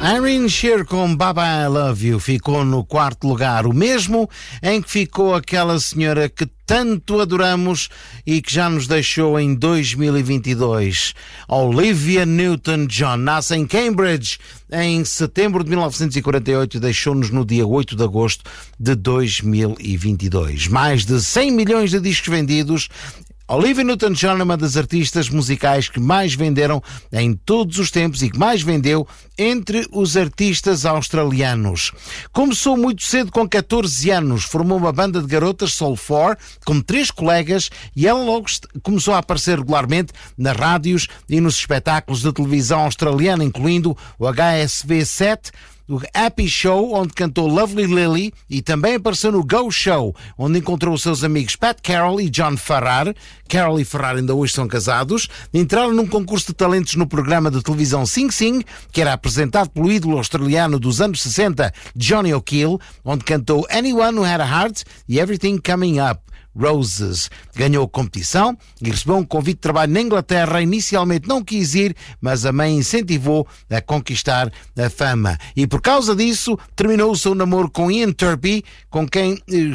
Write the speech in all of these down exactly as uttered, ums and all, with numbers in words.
Irene Shear com Baba I Love You ficou no quarto lugar, o mesmo em que ficou aquela senhora que tanto adoramos e que já nos deixou em dois mil e vinte e dois. Olivia Newton-John nasce em Cambridge em setembro de mil novecentos e quarenta e oito e deixou-nos no dia oito de agosto de dois mil e vinte e dois. Mais de cem milhões de discos vendidos. Olivia Newton-John é uma das artistas musicais que mais venderam em todos os tempos e que mais vendeu entre os artistas australianos. Começou muito cedo, com catorze anos, formou uma banda de garotas, Soul four, com três colegas, e ela logo começou a aparecer regularmente nas rádios e nos espetáculos de televisão australiana, incluindo o H S V sete, o Happy Show, onde cantou Lovely Lily, e também apareceu no Go Show, onde encontrou os seus amigos Pat Carroll e John Farrar. Carroll e Farrar ainda hoje são casados. Entraram num concurso de talentos no programa de televisão Sing Sing, que era apresentado pelo ídolo australiano dos anos sessenta, Johnny O'Keel, onde cantou Anyone Who Had a Heart e Everything Coming Up. Roses. Ganhou a competição e recebeu um convite de trabalho na Inglaterra. Inicialmente não quis ir, mas a mãe incentivou a conquistar a fama. E por causa disso, terminou o seu namoro com Ian Turpie, com quem eh,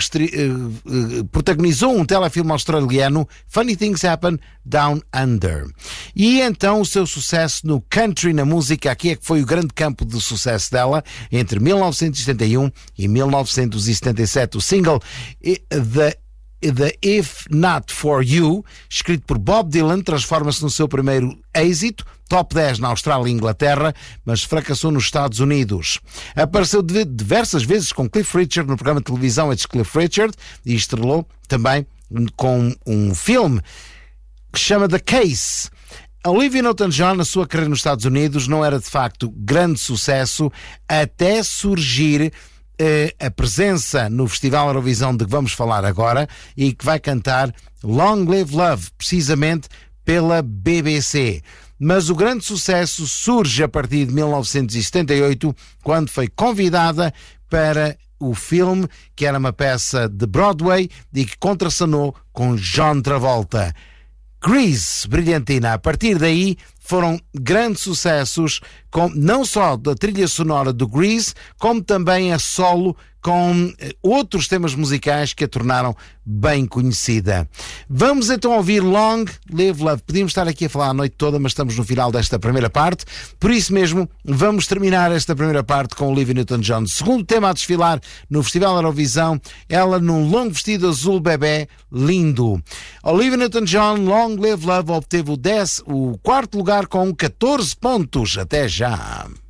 eh, protagonizou um telefilme australiano, Funny Things Happen Down Under. E então o seu sucesso no country, na música, aqui é que foi o grande campo de sucesso dela, entre mil novecentos e setenta e um e mil novecentos e setenta e sete. O single The The If Not For You, escrito por Bob Dylan, transforma-se no seu primeiro êxito, top dez na Austrália e Inglaterra, mas fracassou nos Estados Unidos. Apareceu diversas vezes com Cliff Richard no programa de televisão It's Cliff Richard e estrelou também com um filme que se chama The Case. Olivia Newton-John, na sua carreira nos Estados Unidos, não era de facto grande sucesso até surgir a presença no Festival Eurovisão de que vamos falar agora e que vai cantar Long Live Love, precisamente pela B B C. Mas o grande sucesso surge a partir de mil novecentos e setenta e oito, quando foi convidada para o filme, que era uma peça de Broadway e que contracenou com John Travolta. Grease, brilhantina. A partir daí foram grandes sucessos, com, não só da trilha sonora do Grease, como também a solo com eh, outros temas musicais que a tornaram bem conhecida. Vamos então ouvir Long Live Love. Podíamos estar aqui a falar a noite toda, mas estamos no final desta primeira parte. Por isso mesmo, vamos terminar esta primeira parte com Olivia Newton-John. Segundo tema a desfilar no Festival Eurovisão, ela num longo vestido azul bebê, lindo. Olivia Newton-John, Long Live Love, obteve o, dez, o quarto lugar com catorze pontos. Até já!